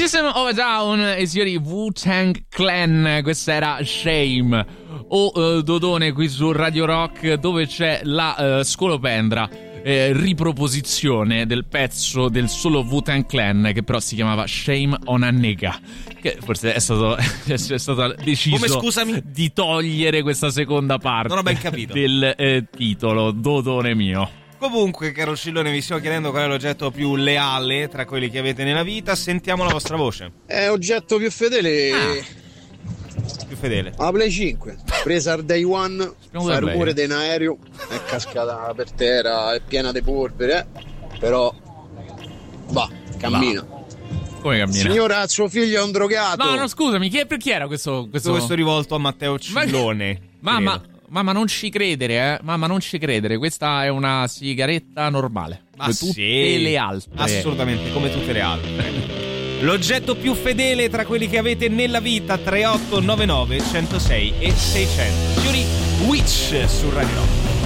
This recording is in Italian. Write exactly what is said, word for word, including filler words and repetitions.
System of a Down e signori Wu-Tang Clan, questa era Shame. O uh, Dodone qui su Radio Rock, dove c'è la uh, scolopendra eh, riproposizione del pezzo del solo Wu-Tang Clan, che però si chiamava Shame on a Nigga, che forse è stato, è stato deciso Come, scusami? di togliere questa seconda parte. Non ho ben capito. Del eh, titolo, Dodone mio. Comunque, caro Scillone, vi stiamo chiedendo qual è l'oggetto più leale tra quelli che avete nella vita. Sentiamo la vostra voce. È oggetto più fedele. Ah. Più fedele. La Play cinque, presa al day one, Speriamo fa il da rumore Play. di un aereo, è cascata per terra, è piena di polvere, però va, cammina. Come cammina? Signora, suo figlio è un drogato. No, no, scusami, chi, è, chi era questo? questo... Questo rivolto a Matteo Cillone. Mamma, mamma, non ci credere, eh. Mamma, non ci credere. Questa è una sigaretta normale. Ma come tutte sì, le altre. assolutamente, come tutte le altre. L'oggetto più fedele tra quelli che avete nella vita. Tre otto nove nove uno zero sei e seicento. Signori, Witch su Radio Rock.